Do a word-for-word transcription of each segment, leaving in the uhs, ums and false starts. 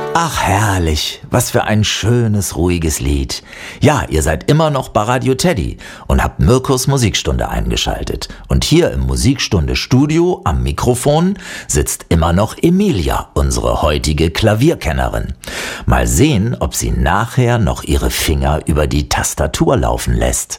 Ach herrlich, was für ein schönes, ruhiges Lied. Ja, ihr seid immer noch bei Radio Teddy und habt Mirkus Musikstunde eingeschaltet. Und hier im Musikstunde-Studio am Mikrofon sitzt immer noch Emilia, unsere heutige Klavierkennerin. Mal sehen, ob sie nachher noch ihre Finger über die Tastatur laufen lässt.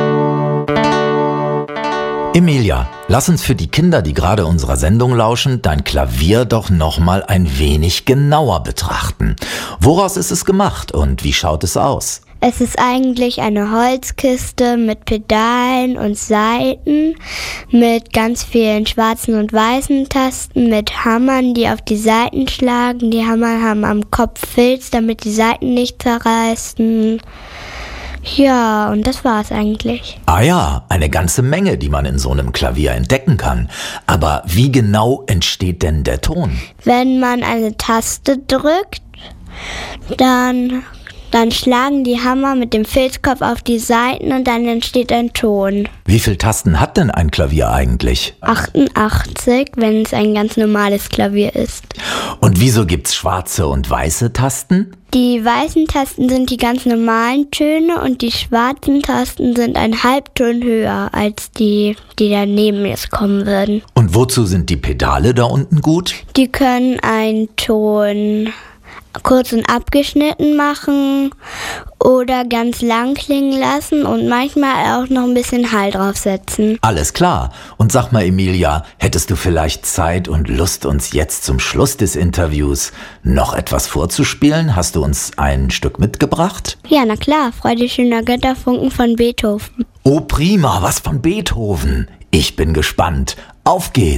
Emilia, lass uns für die Kinder, die gerade unserer Sendung lauschen, dein Klavier doch noch mal ein wenig genauer betrachten. Woraus ist es gemacht und wie schaut es aus? Es ist eigentlich eine Holzkiste mit Pedalen und Saiten, mit ganz vielen schwarzen und weißen Tasten, mit Hammern, die auf die Saiten schlagen. Die Hammer haben am Kopf Filz, damit die Saiten nicht zerreißen. Ja, und das war's eigentlich. Ah ja, eine ganze Menge, die man in so einem Klavier entdecken kann. Aber wie genau entsteht denn der Ton? Wenn man eine Taste drückt, dann, dann schlagen die Hammer mit dem Filzkopf auf die Saiten und dann entsteht ein Ton. Wie viele Tasten hat denn ein Klavier eigentlich? achtundachtzig, wenn es ein ganz normales Klavier ist. Und wieso gibt's schwarze und weiße Tasten? Die weißen Tasten sind die ganz normalen Töne und die schwarzen Tasten sind ein Halbton höher als die, die daneben jetzt kommen würden. Und wozu sind die Pedale da unten gut? Die können einen Ton kurz und abgeschnitten machen oder ganz lang klingen lassen und manchmal auch noch ein bisschen Hall draufsetzen. Alles klar. Und sag mal, Emilia, hättest du vielleicht Zeit und Lust, uns jetzt zum Schluss des Interviews noch etwas vorzuspielen? Hast du uns ein Stück mitgebracht? Ja, na klar. Freude schöner Götterfunken von Beethoven. Oh prima, was von Beethoven. Ich bin gespannt. Auf geht's.